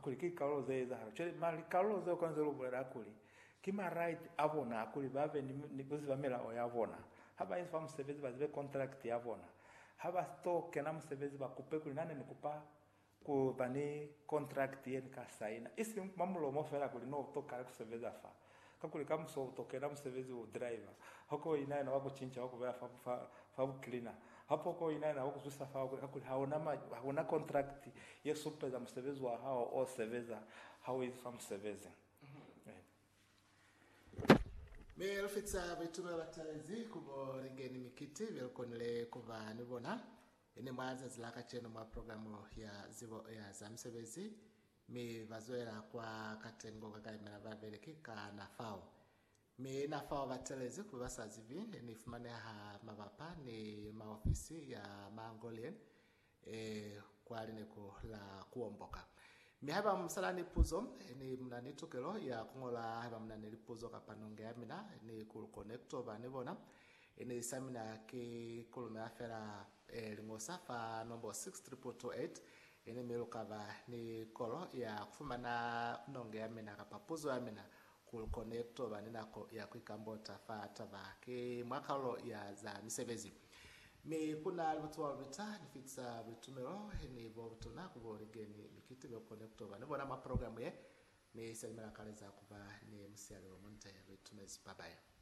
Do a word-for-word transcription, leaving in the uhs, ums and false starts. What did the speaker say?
akuli ki kaulo zeza chele mali kaulo zo kwanza lobula akuli kima right avona akuli bave ni kuzi bamela oyavona haba ifa msebezi bazibe contract yavona haba stock na msebezi bakupe kuli nane nikupa ku bani contract yen ka saina isi mamulo mofera kuli no toka kusebeza fa kakuli kamso tokera msebezi u driver hako inaye na wako chincha wako vya fa fa, fa cleaner hapo ko inaye na wako zusa fa kakuli haona ma haona contract yesupe za msebezi wa hao o seveza how is from seveza me rufitsa betume batalezi kubo ringeni mikiti belkonle kuva nibona ene mwanza zilaka cheno ma programu ya zivo ya za msebezi me vazoera kwa katengo kakaimena babeleki ka nafao me nafao batalezi kuba sazivi ni fumane ha mabapa ni maofisi ya Mangolian e kwa lineko la kuomboka mi haba msalani puzo ni mnanitukelo ya kungola haba mnanilipuzo kapanonge amina ni kul connecto banibona ni samina ki kulume afera e, lingosa fa number six triple two eight ene melukava ni kolo ya kufumana nonge amina kapapuzo amina kul connecto baninako ya kwikambota fa tava ki mwakalo ya za misebezi me kuna albutu albita nifitsa bitumero ni bobutuna kuborigeni mikiti be connecto bane bona ma programu ye me selmera kaleza kuba ni msialo monte bitumezi babaye.